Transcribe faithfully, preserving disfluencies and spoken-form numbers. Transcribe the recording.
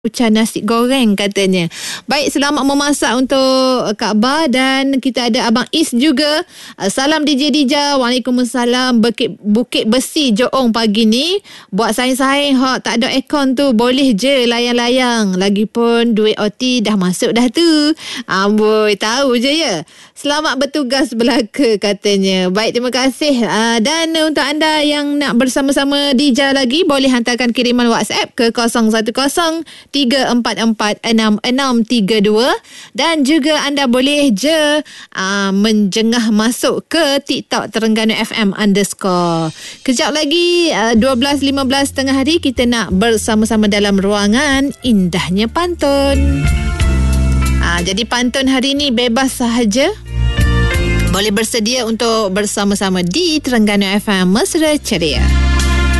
Ucap nasi goreng katanya. Baik, selamat memasak untuk Kak Ba, dan kita ada Abang Is juga. Salam D J Dija. Waalaikumsalam. Bukit, Bukit Besi Johor pagi ni. Buat saing-saing hak tak ada aircon tu, boleh je layang-layang. Lagipun duit O T dah masuk dah tu. Amboi, tahu je ya. Selamat bertugas belaka katanya. Baik, terima kasih. Dan untuk anda yang nak bersama-sama Dija lagi, boleh hantarkan kiriman WhatsApp ke kosong satu kosong tiga empat empat enam enam tiga dua, dan juga anda boleh je uh, menjengah masuk ke TikTok Terengganu F M underscore. Kejap lagi uh, dua belas lima belas tengah hari kita nak bersama-sama dalam ruangan Indahnya Pantun. Uh, jadi pantun hari ni bebas sahaja. Boleh bersedia untuk bersama-sama di Terengganu F M Mesra Ceria.